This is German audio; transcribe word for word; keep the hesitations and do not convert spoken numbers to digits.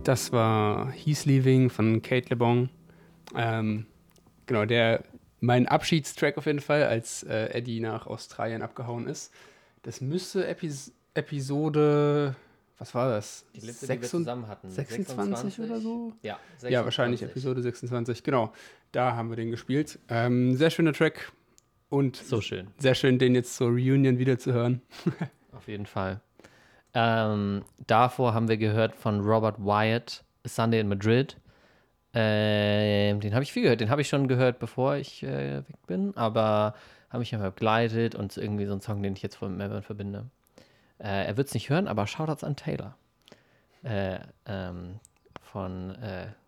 Das war He's Leaving von Kate LeBon. Ähm, genau, der mein Abschiedstrack auf jeden Fall, als äh, Eddie nach Australien abgehauen ist. Das müsste Epis- Episode, was war das? Die letzte, die wir zusammen hatten. sechsundzwanzig oder so? Ja, sechsundzwanzig. Ja, wahrscheinlich Episode sechsundzwanzig, genau. Da haben wir den gespielt. Ähm, sehr schöner Track und So schön. sehr schön, den jetzt zur Reunion wieder zu hören. Auf jeden Fall. Ähm, davor haben wir gehört von Robert Wyatt, Sunday in Madrid. Ähm, den habe ich viel gehört. Den habe ich schon gehört, bevor ich äh, weg bin, aber habe mich einfach begleitet und irgendwie so ein Song, den ich jetzt von Melbourne verbinde. Äh, er wird es nicht hören, aber Shoutouts an Taylor. Äh, ähm, von äh,